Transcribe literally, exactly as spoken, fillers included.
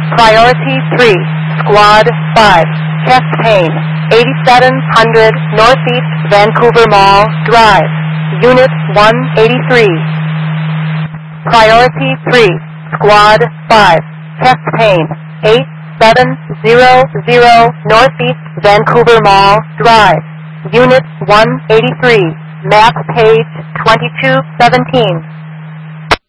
Priority three, Squad five, chest pain, eighty-seven hundred Northeast Vancouver Mall Drive, Unit one eighty-three. Priority three, Squad five, chest pain, eight seven zero zero Northeast Vancouver Mall Drive, Unit one eighty-three, map page twenty-two seventeen.